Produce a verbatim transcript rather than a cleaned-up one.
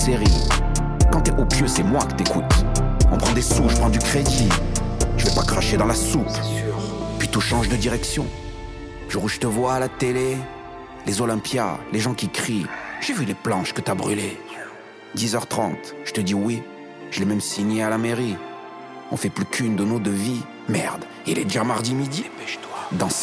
série. Quand t'es au pieu, c'est moi que t'écoutes. On prend des sous, je prends du crédit. Je vais pas cracher dans la soupe. Puis tout change de direction. Jour où je te vois à la télé, les Olympias, les gens qui crient. J'ai vu les planches que t'as brûlées. dix heures trente, je te dis oui. Je l'ai même signé à la mairie. On fait plus qu'une de nos deux vies. Merde, il est déjà mardi midi. Dépêche-toi. Dans